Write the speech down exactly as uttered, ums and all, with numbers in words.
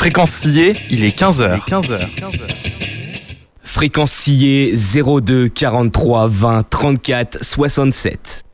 Fréquence sillée, il est quinze heures. quinze heures. Fréquence sillée zéro deux quarante-trois vingt trente-quatre soixante-sept.